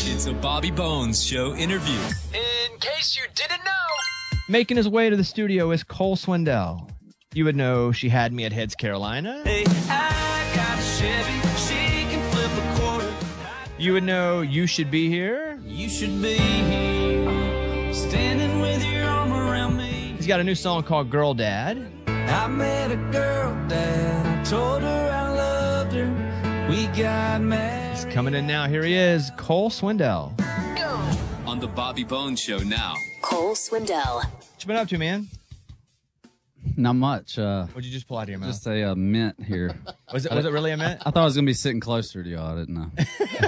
It's a Bobby Bones Show interview. In case you didn't know. Making his way to the studio is Cole Swindell. You would know She Had Me at Heads, Carolina. Hey, I got a Chevy. She can flip a quarter. You would know You Should Be Here. You should be here, standing with your arm around me. He's got a new song called Girl Dad. I met a girl, Dad. I told her I loved her. We got married. He's coming in now. Here he is, Cole Swindell. On the Bobby Bones Show now. Cole Swindell. What you been up to, man? Not much. What'd you just pull out of your mouth? Just a mint here. Was it really a mint? I thought I was going to be sitting closer to y'all. I didn't know.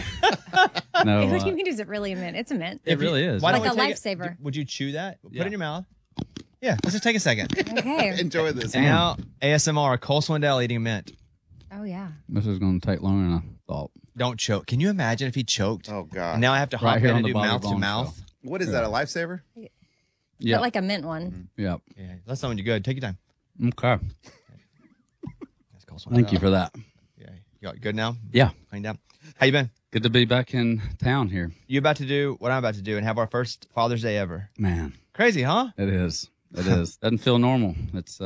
No, What do you mean, is it really a mint? It's a mint. it really is. Why Like don't we a take it- lifesaver. Would you chew that? Put it Yeah. in your mouth. Yeah, let's just take a second. Okay. Enjoy this. And now, ASMR, Cole Swindell eating a mint. Oh, yeah. This is going to take longer than I thought. Don't choke. Can you imagine if he choked? Oh, God. And now I have to hop Right here in on and the do Bobby mouth to Bones mouth. Show. What is that, a lifesaver? Yeah. But like a mint one. Yeah. Yeah, that's something you good. Take your time. Okay. That's Cole Swindell. Thank you for that. Yeah, you got good now? Yeah. Cleaned up. How you been? Good to be back in town here. You about to do what I'm about to do and have our first Father's Day ever. Man, Crazy, huh? it is. It is. Doesn't feel normal. It's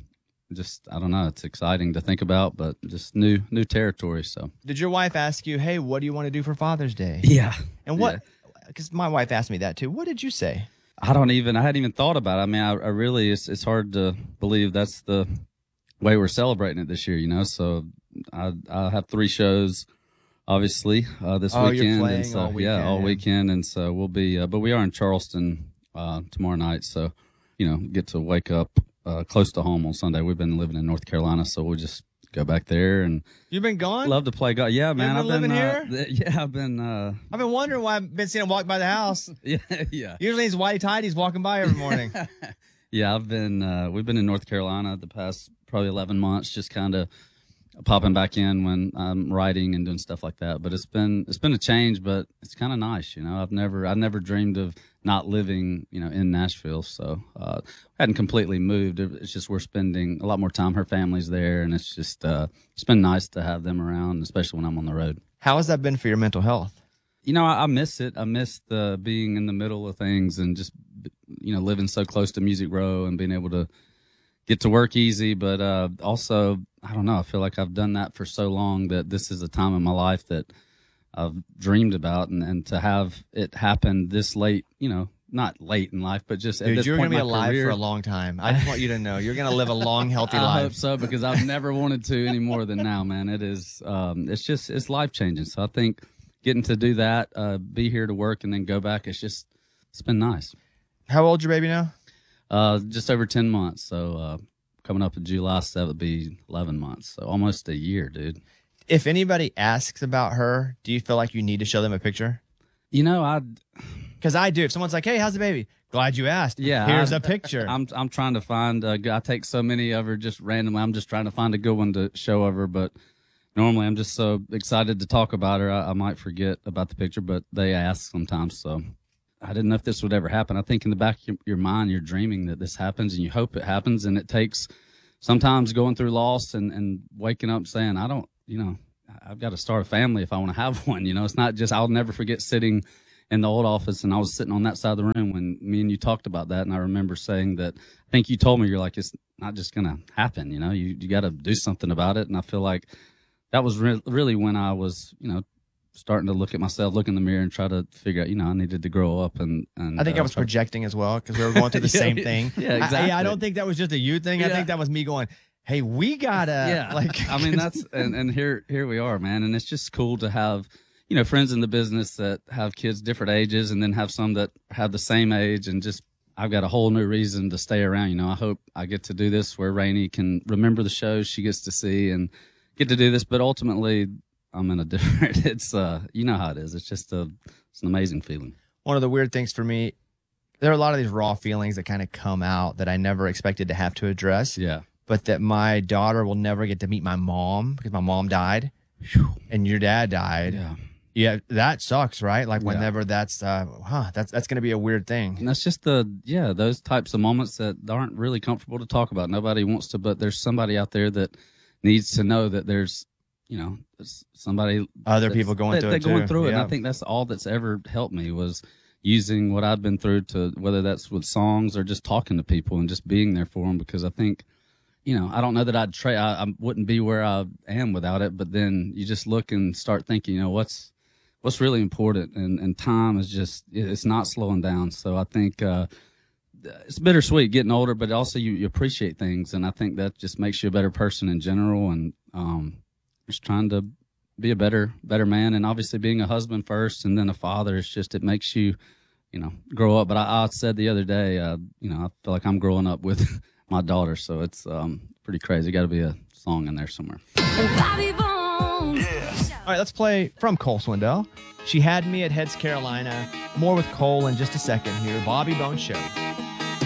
just, I don't know. It's exciting to think about, but just new territory. So, Did your wife ask you, hey, what do you want to do for Father's Day? yeah. And what, because my wife asked me that too. What did you say? I hadn't even thought about it. I mean, I really, it's hard to believe that's the way we're celebrating it this year, you know? So I have 3 shows, obviously, this Oh, you're weekend. playing And so, all yeah, all weekend. weekend. And so we'll be, but we are in Charleston, tomorrow night. So, you know, get to wake up, close to home on Sunday. We've been living in North Carolina, so we'll just go back there and You've been gone? love to play golf. Yeah, man. been living here? Yeah, I've been, I've been wondering why I've been seeing him walk by the house. yeah, yeah. Usually he's whitey tighties walking by every morning. Yeah, we've been in North Carolina the past probably 11 months, just kind of popping back in when I'm writing and doing stuff like that. But it's been a change, but it's kind of nice, you know. I never dreamed of not living, you know, in Nashville. So I hadn't completely moved. It's just we're spending a lot more time. Her family's there, and it's just it's been nice to have them around, especially when I'm on the road. How has that been for your mental health? You know, I miss it. I miss the being in the middle of things and just, you know, living so close to Music Row and being able to get to work easy. But also, I don't know, I feel like I've done that for so long that this is a time in my life that I've dreamed about. And to have it happen this late, you know, not late in life, but just at Dude, this you're point going to in be my alive career. for a long time. I just want you to know you're going to live a long, healthy I life. hope so, because I've never wanted to any more than now, man. It is, it's life changing. So I think getting to do that, be here to work and then go back, it's been nice. How old's your baby now? Just over 10 months. So, coming up in July 7th will be 11 months. So almost a year, dude. If anybody asks about her, do you feel like you need to show them a picture? You know, Because I do. If someone's like, hey, how's the baby? Glad you asked. Yeah, Here's a picture. I'm trying to find, I take so many of her just randomly. I'm just trying to find a good one to show of her. But normally I'm just so excited to talk about her. I might forget about the picture, but they ask sometimes. So I didn't know if this would ever happen. I think in the back of your mind, you're dreaming that this happens and you hope it happens. And it takes sometimes going through loss and waking up saying, I don't, you know, I've got to start a family if I want to have one. You know, it's not just, I'll never forget sitting in the old office and I was sitting on that side of the room when me and you talked about that. And I remember saying that, I think you told me, you're like, it's not just going to happen. You know, you got to do something about it. And I feel like that was really when I was, you know, starting to look at myself, look in the mirror and try to figure out, you know, I needed to grow up and I think I was projecting as well because we were going through the same thing. Yeah, exactly. I don't think that was just a you thing. I Yeah. think that was me going, hey, we gotta like. I mean, that's and here we are, man. And it's just cool to have, you know, friends in the business that have kids different ages, and then have some that have the same age, and just I've got a whole new reason to stay around. You know, I hope I get to do this where Rainey can remember the shows she gets to see and get to do this. But ultimately, I'm in a different. It's you know how it is. It's just it's an amazing feeling. One of the weird things for me, there are a lot of these raw feelings that kind of come out that I never expected to have to address. Yeah. But that my daughter will never get to meet my mom because my mom died, and your dad died. Yeah. Yeah, that sucks, right? Like Yeah. whenever that's going to be a weird thing. And that's just those types of moments that aren't really comfortable to talk about. Nobody wants to, but there's somebody out there that needs to know that there's somebody, Other people going through they're it going too. through it. And Yeah. I think that's all that's ever helped me was using what I've been through to, whether that's with songs or just talking to people and just being there for them. Because I think, I don't know that I wouldn't be where I am without it. But then you just look and start thinking, what's really important, and time is just, it's not slowing down. So I think it's bittersweet getting older, but also you appreciate things, and I think that just makes you a better person in general. And just trying to be a better man, and obviously being a husband first and then a father, it makes you grow up. But I said the other day, I feel like I'm growing up with my daughter, so it's pretty crazy. Got to be a song in there somewhere. Bobby Bones. All right, let's play from Cole Swindell. She Had Me at Heads, Carolina. More with Cole in just a second here. Bobby Bones Show.